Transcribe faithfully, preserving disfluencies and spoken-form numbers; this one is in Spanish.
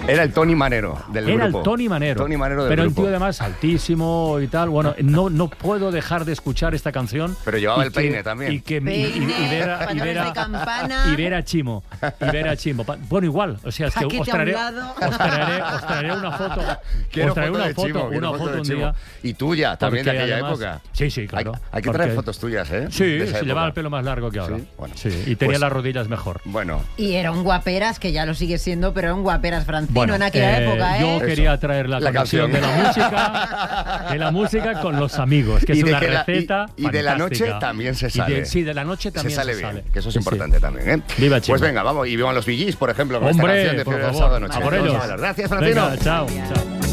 Era el Tony Manero del Era grupo. el Tony Manero. Tony Manero del Pero grupo. el tío además altísimo y tal. Bueno, no, no puedo dejar de escuchar esta canción. Pero llevaba y el que- peine también. Y, que, y, y- Peine, y ver a, y pantalones ver a- de campana. y ver a Chimo. Y ver a Chimo. Pa- Bueno, igual. O sea, es que Paquete os a un traeré, lado. os, traeré, os traeré una foto. Quiero os traeré foto una de foto, Chimo, quiero una foto foto de un Chimo. día. Y tuya, también de Porque aquella además- época. Sí, sí, claro. Hay, hay que traer Porque- fotos tuyas, ¿eh? Sí, De esa sí, llevaba época. el pelo más largo que ahora. Sí, bueno. Sí, y tenía Pues- las rodillas mejor. Bueno, Y era un guaperas, que ya lo sigue siendo, pero era un guaperas francino Bueno, en aquella eh, época, ¿eh? yo Eso. quería traer la, La conexión canción. de la música, de la música con los amigos, que es Y de una que la- receta y- y de la noche fantástica. también se Y de- sale. sí, de la noche también se sale se bien, sale. que eso es Sí, sí. importante también, ¿eh? Viva Chimo. Pues venga, vamos, y vivan los Bee Gees, por ejemplo, con Hombre, esta canción de por Fiebre del favor, Sábado Noche. a por Vamos ellos. a bailar. Gracias, Francino. Venga, chao, chao.